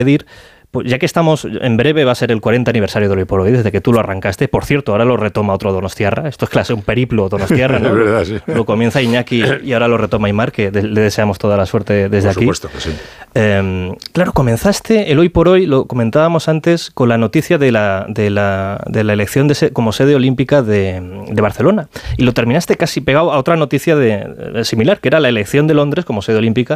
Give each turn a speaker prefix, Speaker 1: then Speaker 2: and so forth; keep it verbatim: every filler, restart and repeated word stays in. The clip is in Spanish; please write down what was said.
Speaker 1: pedir, pues ya que estamos, en breve va a ser el cuarenta aniversario de Hoy por Hoy, desde que tú lo arrancaste. Por cierto, ahora lo retoma otro Donostiarra. Esto es clase, un periplo Donostiarra, ¿no?
Speaker 2: Es verdad, sí.
Speaker 1: Lo comienza Iñaki y ahora lo retoma Aimar, que de, le deseamos toda la suerte desde aquí.
Speaker 2: Por supuesto que sí.
Speaker 1: Eh, claro, comenzaste el Hoy por Hoy, lo comentábamos antes, con la noticia de la, de la, de la elección de se, como sede olímpica de, de Barcelona. Y lo terminaste casi pegado a otra noticia de, de similar, que era la elección de Londres como sede olímpica